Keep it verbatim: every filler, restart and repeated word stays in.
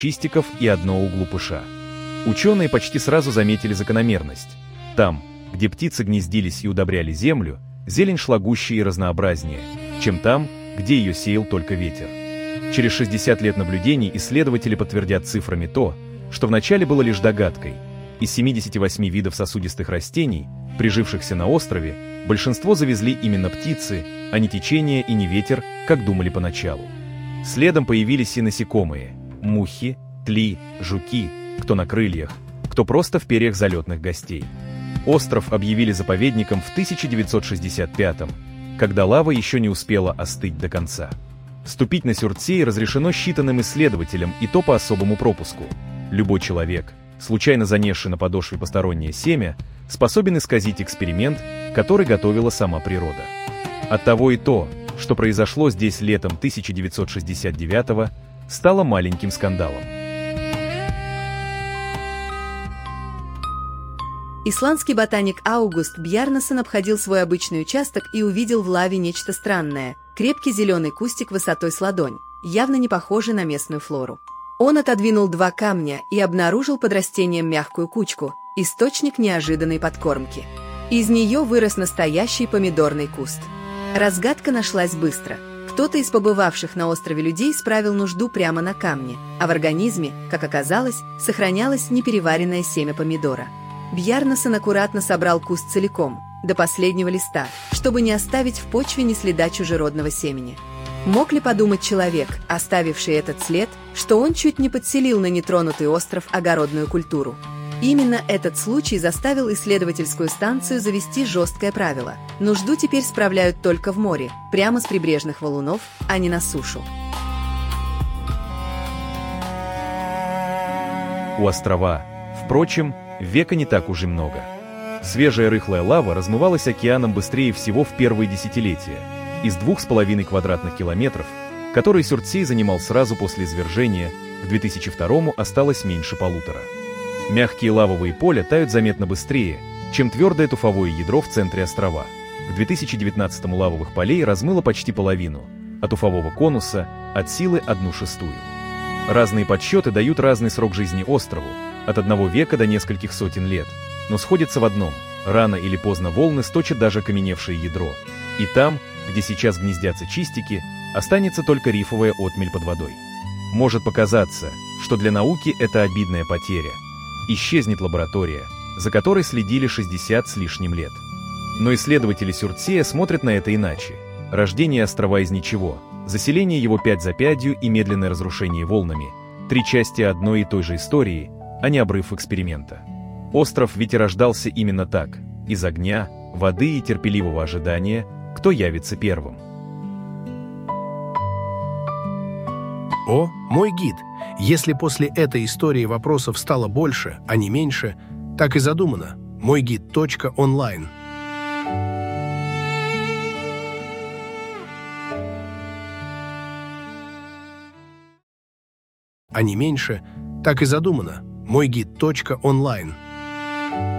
чистиков и одно у глупыша. Ученые почти сразу заметили закономерность. Там, где птицы гнездились и удобряли землю, зелень шла гуще и разнообразнее, чем там, где ее сеял только ветер. Через шестьдесят лет наблюдений исследователи подтвердят цифрами то, что вначале было лишь догадкой. Из семидесяти восьми видов сосудистых растений, прижившихся на острове, большинство завезли именно птицы, а не течение и не ветер, как думали поначалу. Следом появились и насекомые – мухи, тли, жуки, кто на крыльях, кто просто в перьях залетных гостей. Остров объявили заповедником в тысяча девятьсот шестьдесят пятом, когда лава еще не успела остыть до конца. Ступить на Сюртсей разрешено считанным исследователям, и то по особому пропуску. Любой человек, случайно занесший на подошве постороннее семя, способен исказить эксперимент, который готовила сама природа. Оттого и то, что произошло здесь летом тысяча девятьсот шестьдесят девятого, стало маленьким скандалом. Исландский ботаник Аугуст Бьярнасон обходил свой обычный участок и увидел в лаве нечто странное – крепкий зеленый кустик высотой с ладонь, явно не похожий на местную флору. Он отодвинул два камня и обнаружил под растением мягкую кучку – источник неожиданной подкормки. Из нее вырос настоящий помидорный куст. Разгадка нашлась быстро. Кто-то из побывавших на острове людей справил нужду прямо на камне, а в организме, как оказалось, сохранялось непереваренное семя помидора. Бьярнасон аккуратно собрал куст целиком, до последнего листа, чтобы не оставить в почве ни следа чужеродного семени. Мог ли подумать человек, оставивший этот след, что он чуть не подселил на нетронутый остров огородную культуру? Именно этот случай заставил исследовательскую станцию завести жесткое правило. Нужду теперь справляют только в море, прямо с прибрежных валунов, а не на сушу. У острова, впрочем, века не так уж и много. Свежая рыхлая лава размывалась океаном быстрее всего в первые десятилетия. Из двух с половиной квадратных километров, которые Сюртсей занимал сразу после извержения, к две тысячи второму осталось меньше полутора. Мягкие лавовые поля тают заметно быстрее, чем твердое туфовое ядро в центре острова. К две тысячи девятнадцатому лавовых полей размыло почти половину, а туфового конуса – от силы одну шестую. Разные подсчеты дают разный срок жизни острову, от одного века до нескольких сотен лет, но сходятся в одном – рано или поздно волны сточат даже окаменевшее ядро. И там, где сейчас гнездятся чистики, останется только рифовая отмель под водой. Может показаться, что для науки это обидная потеря. Исчезнет лаборатория, за которой следили шестьдесят с лишним лет. Но исследователи Сюртсея смотрят на это иначе. Рождение острова из ничего, заселение его пять за пятью и медленное разрушение волнами – три части одной и той же истории, а не обрыв эксперимента. Остров ведь и рождался именно так – из огня, воды и терпеливого ожидания, кто явится первым. О, мой гид! Если после этой истории вопросов стало больше, а не меньше, так и задумано. мой гид точка онлайн. А не меньше, так и задумано. мой гид точка онлайн.